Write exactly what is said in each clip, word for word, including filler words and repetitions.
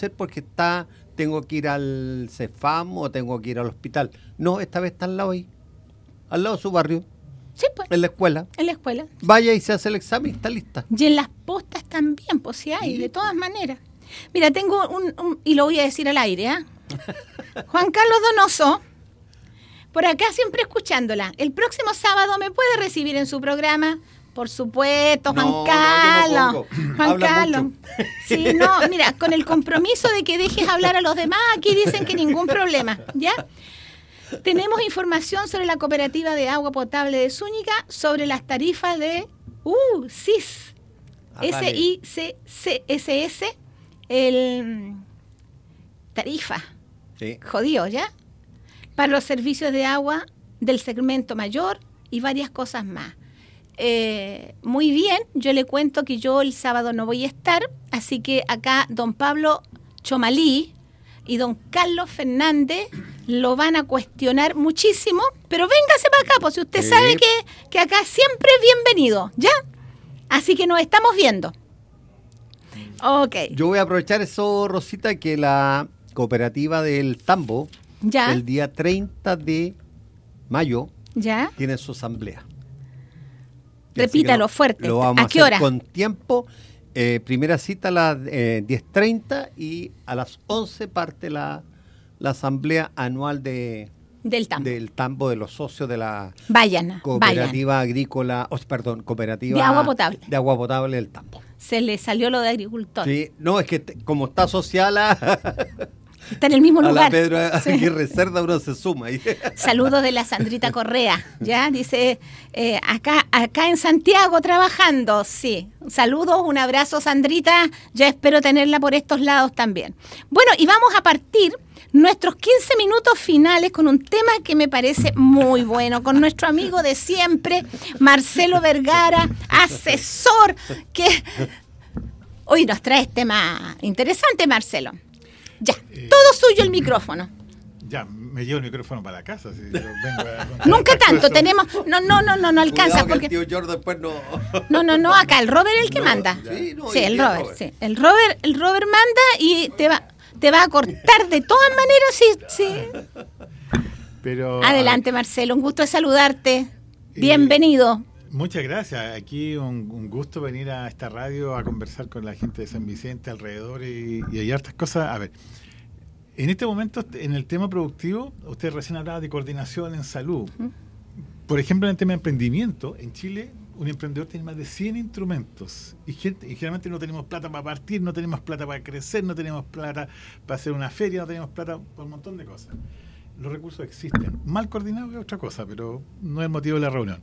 hacer porque está, tengo que ir al Cefam o tengo que ir al hospital. No, esta vez está al lado ahí, al lado de su barrio. Sí, pues. En la escuela. En la escuela. Vaya y se hace el examen y está lista. Y en las postas también, pues sí hay, Sí. de todas maneras. Mira, tengo un, un y lo voy a decir al aire, ¿eh? Juan Carlos Donoso, por acá siempre escuchándola. El próximo sábado me puede recibir en su programa. Por supuesto, Juan No, Carlos. no, yo me pongo. Juan Habla Carlos. mucho. Sí, no, mira, con el compromiso de que dejes hablar a los demás, aquí dicen que ningún problema, ¿ya? Tenemos información sobre la cooperativa de agua potable de Zúñiga, sobre las tarifas de uh, S I S, Ah, S I C C S S, el tarifa, Sí. jodido, ¿ya? Para los servicios de agua del segmento mayor y varias cosas más. Eh, muy bien, yo le cuento que yo el sábado no voy a estar, así que acá don Pablo Chomalí y don Carlos Fernández lo van a cuestionar muchísimo, pero véngase para acá, pues si usted Sí. sabe que, que acá siempre es bienvenido, ¿ya? Así que nos estamos viendo. Ok, Yo voy a aprovechar eso, Rosita, que la cooperativa del Tambo, ya, el día treinta de mayo, ya. tiene su asamblea. Y así Repítalo que lo- fuerte. Lo vamos ¿A a, qué hacer hora? con tiempo. Eh, primera cita a las eh, diez treinta y a las once parte la, la asamblea anual de, Del Tambo. del Tambo de los socios de la Vayan, vayan. cooperativa agrícola, oh, perdón, cooperativa De agua potable. de agua potable del Tambo. Se le salió lo de agricultor. Sí, no, es que te- como está social a, Está en el mismo a la lugar. Pedro Sí. Aguirre Cerda, uno se suma. ahí. Saludos de la Sandrita Correa, ¿ya? Dice, eh, acá, acá en Santiago trabajando, sí. Saludos, un abrazo, Sandrita. Ya espero tenerla por estos lados también. Bueno, y vamos a partir nuestros quince minutos finales con un tema que me parece muy bueno, con nuestro amigo de siempre, Marcelo Vergara, asesor, que hoy nos trae este tema interesante, Marcelo. Ya, Eh, todo suyo el micrófono. Ya, me llevo el micrófono para la casa. Si yo vengo a contar Nunca estas tanto, cosas. tenemos, no, no, no, no, no alcanza Cuidado que porque, el tío George después no... no, no, no, acá el Robert es el que No, manda. sí, no, Sí, y el el Robert, Robert. sí, el Robert, el Robert manda y te va, te va a cortar de todas maneras, sí, sí. Pero, Adelante, Marcelo, un gusto de saludarte. Eh, Bienvenido. Muchas gracias. Aquí un, un gusto venir a esta radio a conversar con la gente de San Vicente alrededor y, y hay hartas cosas. A ver, en este momento, en el tema productivo, usted recién hablaba de coordinación en salud. Por ejemplo, en el tema de emprendimiento, en Chile, un emprendedor tiene más de cien instrumentos y, gente, y generalmente no tenemos plata para partir, no tenemos plata para crecer, no tenemos plata para hacer una feria, no tenemos plata para un montón de cosas. Los recursos existen. Mal coordinados es otra cosa, pero no es el motivo de la reunión.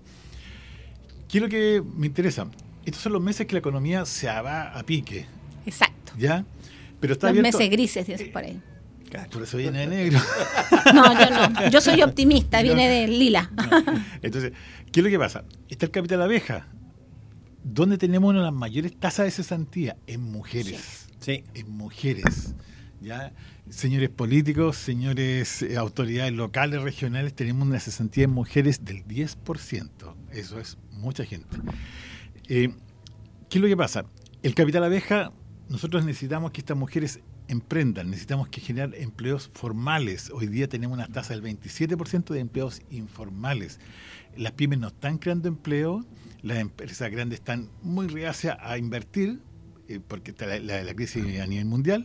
¿Qué es lo que me interesa? Estos son los meses que la economía se va a pique, Exacto. ¿ya? Pero está Los abierto. meses grises, dices por ahí. Por eso viene de negro. No, yo no. Yo soy optimista, viene de lila. Entonces, ¿qué es lo que pasa? Está el capital abeja, donde tenemos una de las mayores tasas de cesantía en mujeres. Sí. En mujeres. ¿Ya? Señores políticos, señores eh, autoridades locales, regionales, tenemos una cesantía en mujeres del diez por ciento. Eso es mucha gente. Eh, ¿Qué es lo que pasa? El capital abeja, nosotros necesitamos que estas mujeres emprendan, necesitamos que generar empleos formales. Hoy día tenemos una tasa del veintisiete por ciento de empleos informales. Las pymes no están creando empleo, las empresas grandes están muy reacias a invertir, eh, porque está la, la, la crisis a nivel mundial,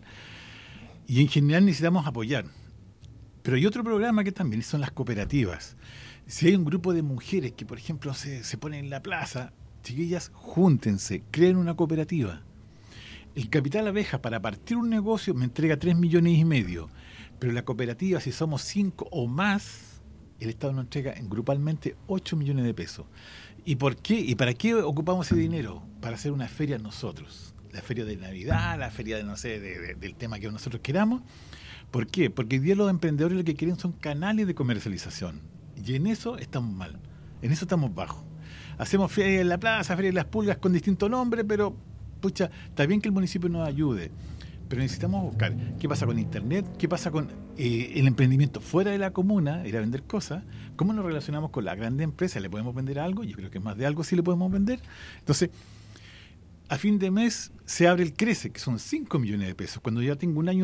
y en general necesitamos apoyar. Pero hay otro programa que también son las cooperativas. Si hay un grupo de mujeres que, por ejemplo, se, se ponen en la plaza, chiquillas, júntense, creen una cooperativa. El capital abeja para partir un negocio me entrega tres millones y medio, pero la cooperativa, si somos cinco o más, el Estado nos entrega en grupalmente ocho millones de pesos. ¿Y por qué? ¿Y para qué ocupamos ese dinero? Para hacer una feria nosotros. La feria de Navidad, la feria de, no sé, de, de, del tema que nosotros queramos. ¿Por qué? Porque hoy día los emprendedores lo que quieren son canales de comercialización. Y en eso estamos mal. En eso estamos bajos. Hacemos feria en la plaza, feria de las pulgas con distinto nombre, pero pucha, está bien que el municipio nos ayude, pero necesitamos buscar qué pasa con internet, qué pasa con eh, el emprendimiento fuera de la comuna, ir a vender cosas, cómo nos relacionamos con la grande empresa, ¿le podemos vender algo? Yo creo que más de algo sí le podemos vender. Entonces, a fin de mes se abre el CRECE, que son cinco millones de pesos. Cuando ya tengo un año